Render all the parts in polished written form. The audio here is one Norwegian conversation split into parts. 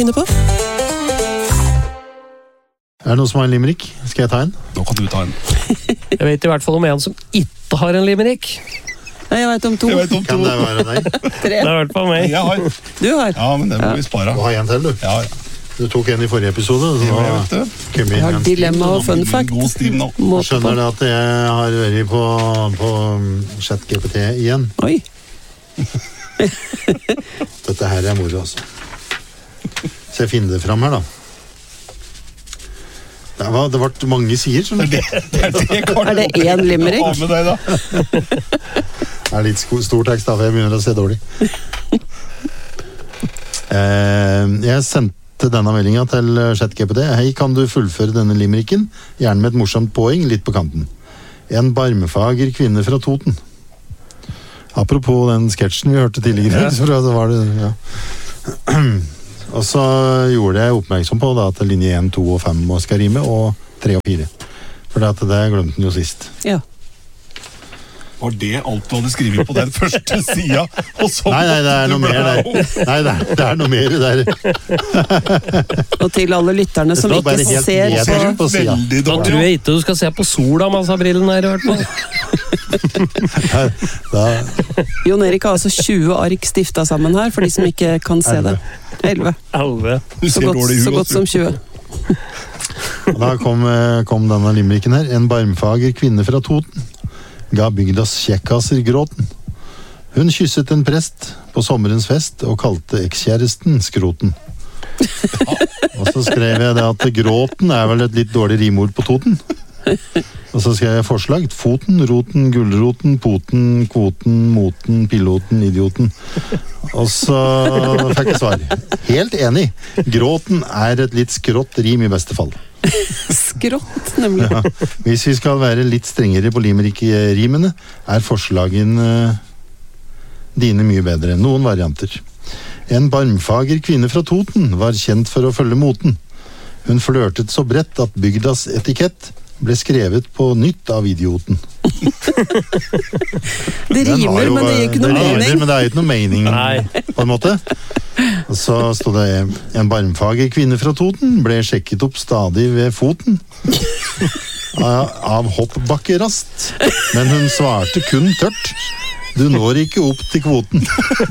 inne på. Er det noen som har en limerick? Skal jeg ta en? Nå kan du ta en. Jeg vet i hvert fall om en som ikke har en limerick. Nei, jeg vet om 2. Kan det være deg? 3. Det har vært på meg. Jeg har. Du har. Ja, men det må vi spare. Du har en til, du. Ja. Du tok en i forrige episode. Så Ja, da jeg vet det. kom inn Jeg har en. dilemma og fun fact. God stim nå. Måte Skjønner på. du at jeg har vært på ChatGPT igjen? Oi. Dette her er moro, altså. Så jeg finner det fram her, da. Det ble mange sider, skjønner du. Er det en limerick? Ha med deg, da. Det er litt stor tekst, da, for jeg begynner å se dårlig. Jeg sendte denne meldingen til ChatGPT. Hei, kan du fullføre denne limericken? Gjerne med et morsomt poeng, litt på kanten. En barmfager kvinne fra Toten. Apropos den sketsjen vi hørte tidligere, så var det, ja. Og så gjorde jeg oppmerksom på da, at linje 1, 2 og 5 skal rime, og 3 og 4. For det glemte den jo sist. Ja. Var det alt du hadde skrivet på den første sida? Nei, det er noe mer der. Nei, det er noe mer der. Og til alle lytterne som Det står bare ikke helt ser nederst på... på sida. Veldig Da dårlig. tror jeg ikke du skal se på sola mens har brillen her, i hvert fall. Jon Erik har altså 20 ark stifta sammen her, for de som ikke kan se det. 11. 11. Du Så ser dårlig godt, så ut. godt som 20. Da kom denne limericken her. En barmfager kvinne fra Toten ga bygdas kjekkaser gråten. Hun kysset en prest på sommerens fest og kalte ekskjæresten skroten. Og så skrev jeg det at gråten er vel et litt dårlig rimord på Toten. Og så skrev jeg forslag. Foten, roten, gullroten, poten, kvoten, moten, piloten, idioten. Og så fikk jeg svar. Helt enig. Gråten er et litt skrått rim i beste fall. Skrått, nemlig. Ja. Hvis vi skal være litt strengere på limerick-rimene, er forslagene dine mye bedre. Noen varianter. En barmfager kvinne fra Toten var kjent for å følge moten. Hun flørtet så bredt at bygdas etikett ble skrevet på nytt av idioten. Det rimer, men det gir ikke noe mening. Men det er ikke noe mening, Nei. på en måte. Og så stod det en barmfager kvinne fra Toten ble sjekket opp stadig ved foten av hoppbakkerast, men hun svarte kun tørt. Du når ikke opp til kvoten.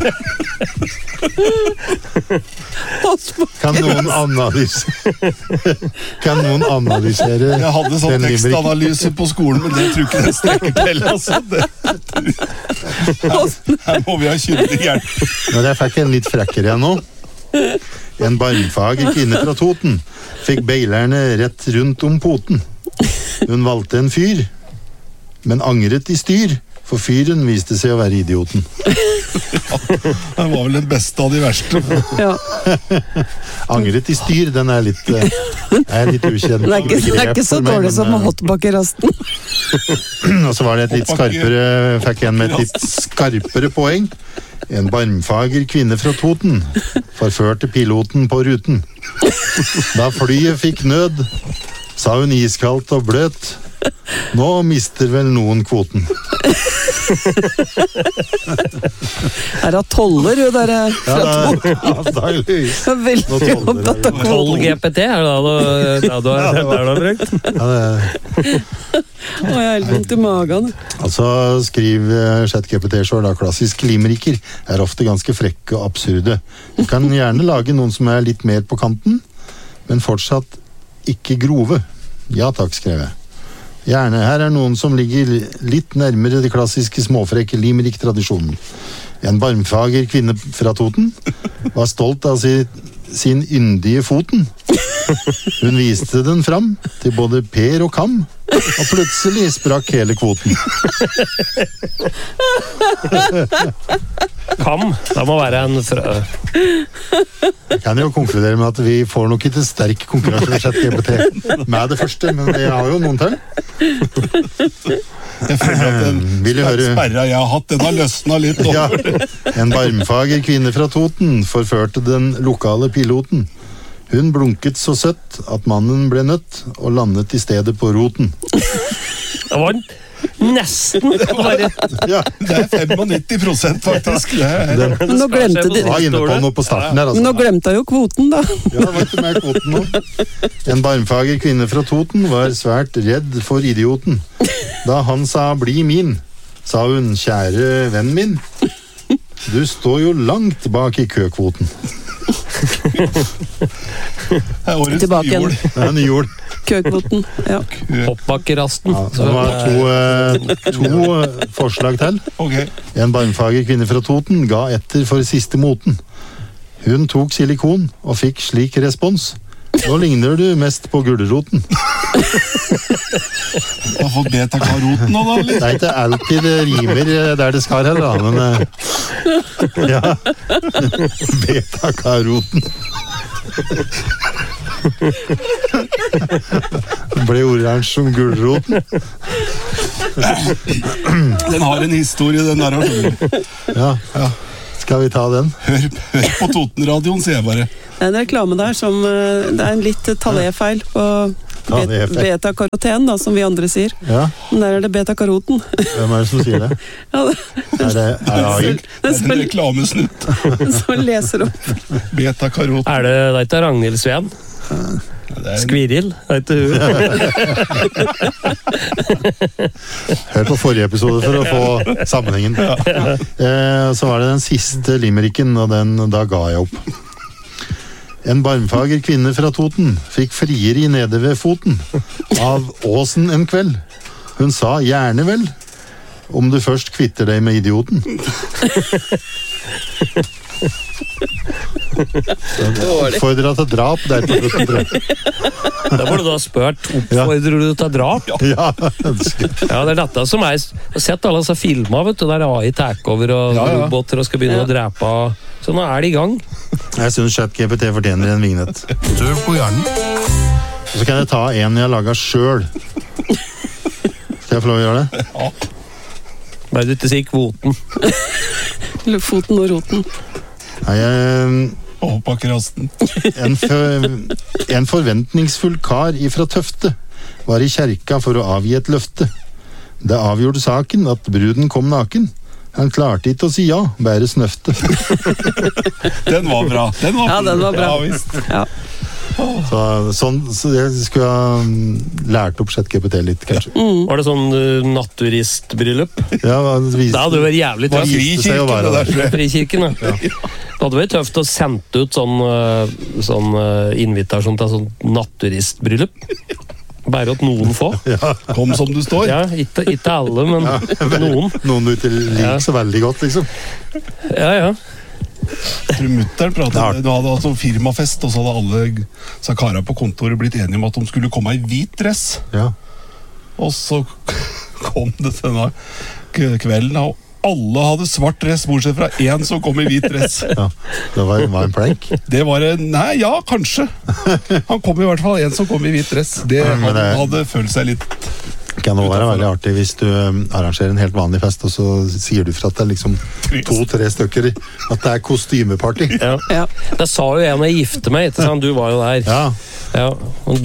Kan noen analysere Jeg hadde sånn den limericken? tekstanalyse på skolen, men det tror ikke det strekker til. Altså. Her må vi ha kyndig hjelp. Når jeg fikk en litt frekkere igjen nå. En barmfager kvinne fra Toten fikk beilerne rett rundt om poten. Hun valgte en fyr, men angret i styr, for fyren viste seg å være idioten. Det var vel den beste av de verste. Ja. Angret i styr, den er litt ukjent. Det er ikke så dårlig som hotbakkerasten. Og så var det et litt skarpere, fikk en med et litt skarpere poeng. En barmfager kvinne fra Toten forførte piloten på ruten. Da flyet fikk nød, sa hun iskaldt og bløt. Nå mister vel noen kvoten. Er det toller, jo, der fra Toten? Antageligvis. Det er veldig opptatt av kvoten. 12 GPT, er det da du har brukt? Ja, Å, jeg er helt vondt i magen. altså skriv ChatGPT selv da, klassiske limericker er ofte ganske frekke og absurde. Du kan gjerne lage noen som er litt mer på kanten, men fortsatt ikke grove. Ja takk, skrev jeg. Gjerne, her er noen som ligger litt nærmere det klassiske småfrekke limerick-tradisjonen. En barmfager kvinne fra Toten var stolt av sin yndige foten. Hun viste den fram til både Per og Kam, og plutselig sprakk hele kvoten. Kam, det må være en frø. Jeg kan jo konkludere med at vi får nok ikke sterk konkurranse med ChatGPT med det første, men vi har jo noen til. Jeg føler at den Vil du høre? sperra jeg har hatt, den har løsna litt Ja, over. en barmfager kvinne fra Toten forførte den lokale piloten. Hun blunket så søtt at mannen ble nødt og landet i stedet på roten. Det var nesten bare... Ja, Det er 95% faktisk. Men nå glemte de... var inne på noe på starten her, Men nå altså. glemte jeg jo kvoten, da. Ja, det var ikke mer kvoten nå. En barmfager kvinne fra Toten var svært redd for idioten. Da han sa 'bli min', sa hun 'kjære venn min'. Du står jo langt bak i køkvoten. Det er årets Tilbake igjen. jul. Det er nyjord. Køkvoten. Ja. Hoppbakkerasten. Ja, det var to forslag til. Ok. En barmfager kvinne fra Toten ga etter for siste moten. Hun tok silikon og fikk slik respons. Nå ligner du mest på gulroten. Du har fått beta-karoten nå, da, eller? Det er ikke alltid det rimer der det skal heller, da, men ja. Beta-karoten. Ble oransje som gulroten. Den har en historie, den der. Ja. Skal vi ta den? Hør på Totenradioen, sier jeg bare. Det er en reklame der som det er en litt talé-feil på Talé-feil. beta-karoten, da, som vi andre sier. Ja, Men der er det beta-karoten. hvem er det som sier det? Ja, Er det Agil? Det er en reklamesnutt. som leser opp. Beta-karoten. Er det ikke Ragnhild Sveen? Det er en Skviril? Er ikke hun? Hør på forrige episode for å få sammenhengen. Så var det den siste limericken, og da ga jeg opp. En barmfager kvinne fra Toten fikk frieri nede ved foten av åsen en kveld. Hun sa gjerne vel, om du først kvitter deg med idioten. Oppfordret til drap der på slutten, tror jeg. Da må du da spørt, oppfordrer du til drap? Ja, Ja, det er dette som er... Jeg har sett alle disse filmer, vet du, der AI tar over og roboter og skal begynne å drepe. Så nå er det i gang. jeg synes ChatGPT fortjener en vignett. døv på hjernen. Og så kan jeg ta en jeg har laget selv. Skal jeg få lov å gjøre det? Bare du ikke sier kvoten. Eller foten og roten. Nei, Hoppbakkerasten. en forventningsfull kar ifra Tøfte var i kjerka for å avgi et løfte. Det avgjorde saken at bruden kom naken. Han klarte ikke å si ja, bare snøfte. Den var bra. Den var bra. Ja, visst. Ja. Så jeg skulle ha lært opp ChatGPT litt, kanskje. Var det sånn naturistbryllup? Ja, Det hadde jo vært jævlig Hva tøft. gifte seg å Frikirken, være det der. der, tror jeg. Frikirken, ja. Det hadde vært tøft å sende ut sånn invitasjon til sånn naturistbryllup. Bare at noen få. Kom som du står. Ja, ikke alle, men noen. Noen du ikke liker så veldig godt, liksom. Ja, ja. Mutteren pratet om det. Du hadde altså firmafest, og så hadde alle kara på kontoret blitt enige om at de skulle komme i hvit dress. Ja. Og så kom det denne kvelden, og alle hadde svart dress, bortsett fra én som kom i hvit dress. Ja, det var en prank. Det var nei, ja, kanskje. Han kom i hvert fall en som kom i hvit dress. Men Han det- hadde følt seg litt Det kan også være veldig artig hvis du arrangerer en helt vanlig fest, og så sier du fra at det er liksom 2-3 stykker, at det er kostymeparty. Ja. Ja. Det sa jo jeg når jeg gifte meg, ikke sant? Du var jo der. Ja, Ja. Og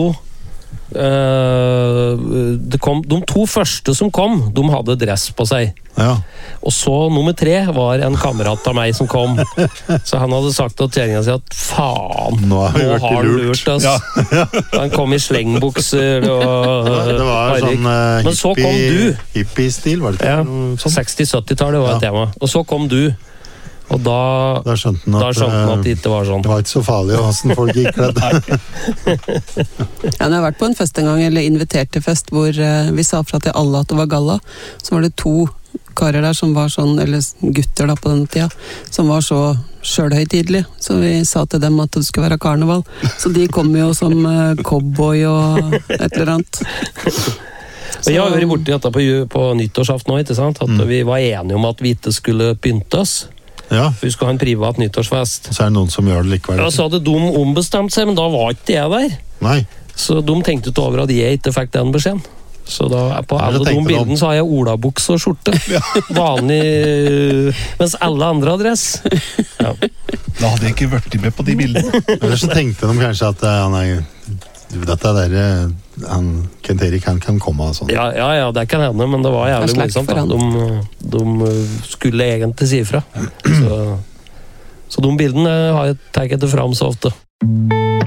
de to første som kom, de hadde dress på seg. ja. Og så nummer 3 var en kamerat av meg som kom. Så han hadde sagt til kjerringa si at faen, Nå har vi vært har han lurt. lurt oss. Han kom i slengbukser og Det var Harry. sånn Men så kom du. hippie-stil, var det ikke? Ja, Noe sånt? 60-70-tallet var et Ja. tema. Og så kom du. Og da Da skjønte han at det ikke var sånn. det var ikke så farlig hvordan folk gikk kledd. Ja, når jeg har vært på en fest en gang, eller invitert til fest, hvor vi sa fra til alle at det var galla, så var det 2 karer der som var sånn, eller gutter da på den tida, som var så sjølhøytidelige. Så vi sa til dem at det skulle være karneval. Så de kom jo som cowboy og et eller annet. Men jeg har vært borti dette på nyttårsaften nå, ikke sant? At vi var enige om at vi ikke skulle pynte oss. Ja, Vi skulle ha en privat nyttårsfest. så er det noen som gjør det likevel. Ja, så hadde de ombestemt seg, men da var ikke jeg der. Nei, Så de tenkte ikke over at jeg ikke fikk den beskjeden. Så da, på alle de tenkte de. bildene så har jeg olabukse og skjorte. Vanlig, mens alle andre har dress. Ja. Da hadde jeg ikke vært med på de bildene. eller så tenkte de kanskje at dette der Kent Erik han kan komme sånn. Ja, det kan hende, men det var jævlig Det er slakt morsomt. Da. De skulle egentlig si ifra. Så de bildene tar jeg ikke fram så ofte.